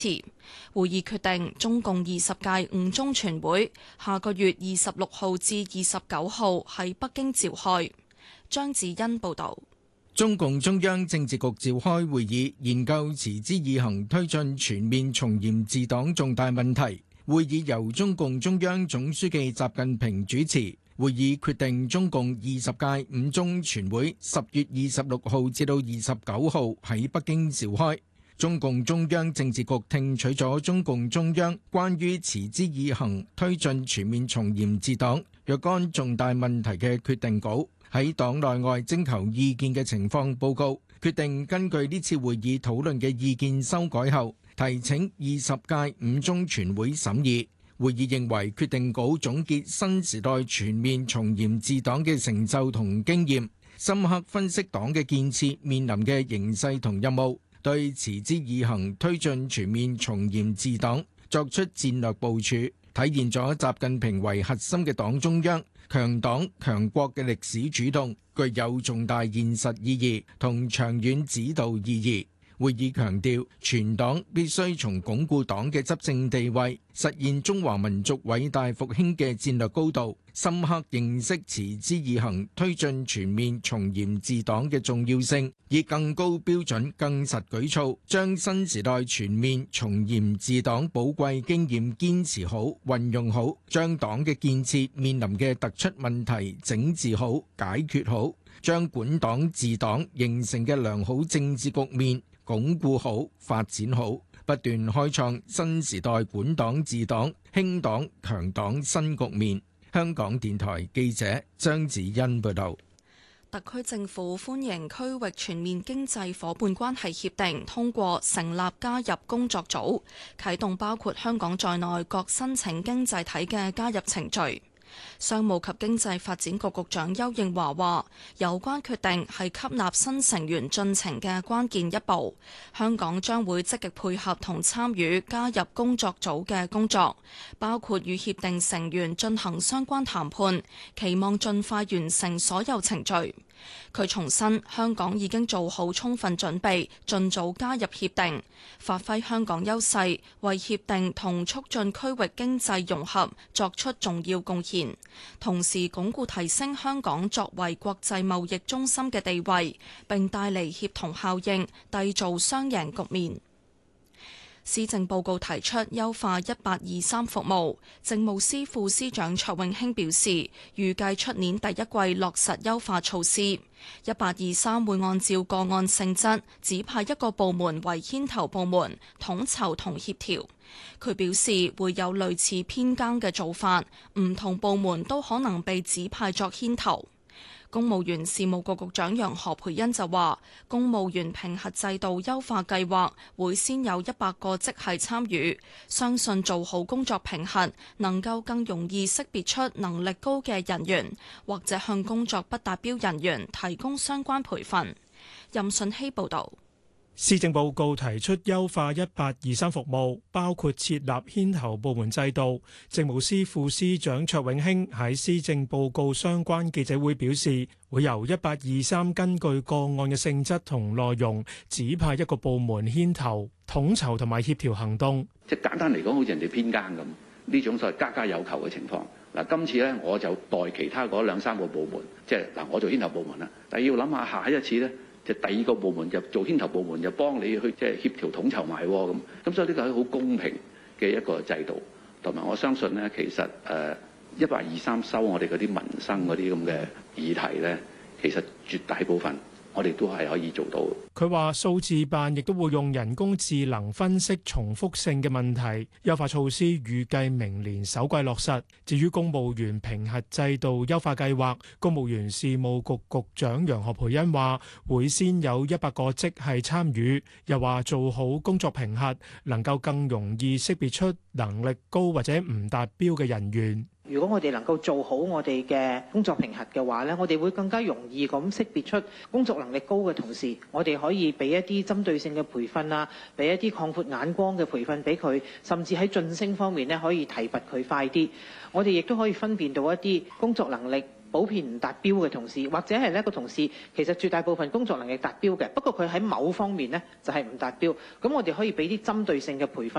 會議決定，中共20屆五中全會下個月26號至29號喺北京召開。張子欣報導。 中共中央政治局召開會議，研究持之以恆推進全面從嚴治黨重大問題。會議由中共中央總書記習近平主持。會議決定，中共20屆五中全會10月26號至到29號喺北京召開。中共中央政治局聽取咗中共中央關於持之以恆推進全面從嚴治黨若干重大問題嘅決定稿，喺黨內外徵求意見嘅情況報告，決定根據呢次會議討論嘅意見修改後，提請20屆五中全會審議。會議認為決定稿總結新時代全面從嚴治黨嘅成就同經驗，深刻分析黨嘅建設面臨嘅形勢同任務，對持之以恆推進全面從嚴治黨作出戰略部署，體現咗習近平為核心嘅黨中央強黨強國嘅歷史主動，具有重大現實意義同長遠指導意義。會議強調，全黨必須從鞏固黨嘅執政地位、實現中華民族偉大復興嘅戰略高度，深刻認識持之以恆推進全面從嚴治黨嘅重要性，以更高標準、更實舉措，將新時代全面從嚴治黨寶貴經驗堅持好、運用好，將黨嘅建設面臨嘅突出問題整治好、解決好，將管黨治黨形成嘅良好政治局面鞏固好、發展好，不斷開創新時代管黨治黨、興黨強黨新局面。香港電台記者張子欣報道。 特區政府歡迎區域全面經濟夥伴關係協定通過成立加入工作組，啟動包括香港在內各申請經濟體嘅加入程序。商務及經濟發展局局長邱應華話，有關決定係吸納新成員進程嘅關鍵一步，香港將會積極配合同參與加入工作組嘅工作，包括與協定成員進行相關談判，期望盡快完成所有程序。佢重申，香港已經做好充分準備，盡早加入協定，發揮香港優勢，為協定同促進區域經濟融合作出重要貢獻，同時鞏固提升香港作為國際貿易中心嘅地位，並帶嚟協同效應，締造雙贏局面。施政報告提出優化1823服務，政務司副司長卓永興表示，預計出年第一季落實優化措施。1823會按照個案性質指派一個部門為牽頭部門，統籌同協調。佢表示會有類似編更嘅做法，唔同部門都可能被指派作牽頭。公務員事務局局長楊何蓓茵就話，公務員評核制度優化計劃會先有100個職系參與，相信做好工作評核，能夠更容易識別出能力高嘅人員，或者向工作不達標人員提供相關培訓。任信希報導。 施政報告提出優化1823服務，包括設立牽頭部門制度。政務司副司長卓永興喺施政報告相關記者會表示，會由1823根據個案嘅性質同內容，指派一個部門牽頭、統籌同埋協調行動。 即係簡單嚟講，好似人哋編更咁，呢種所謂家家有求嘅情況。嗱，今次咧我就代其他嗰2-3個部門，即係嗱，我做牽頭部門啦，但係要諗下下一次咧。就第二個部門就做牽頭部門，就幫你去即係協調統籌埋咁，所以呢個係好公平嘅一個制度，同埋我相信咧，其實1823收我哋嗰啲民生嗰啲咁嘅議題咧，其實絕大部分我哋都係可以做到。 佢話數字辦亦都會用人工智能分析重複性嘅問題，優化措施預計明年首季落實。至於公務員評核制度優化計劃，公務員事務局局長楊何蓓茵話會先有100個職系參與，又話做好工作評核，能夠更容易識別出能力高或者唔達標嘅人員。 如果我哋能夠做好我哋嘅工作評核嘅話咧，我哋會更加容易咁識別出工作能力高嘅同事，我哋可以俾一啲針對性嘅培訓啊，俾一啲擴闊眼光嘅培訓俾佢，甚至喺晉升方面咧可以提拔佢快啲。我哋亦都可以分辨到一啲工作能力普遍唔達標嘅同事，或者係呢個同事其實絕大部分工作能力達標嘅，不過佢喺某方面呢就係唔達標，咁我哋可以俾啲針對性嘅培訓。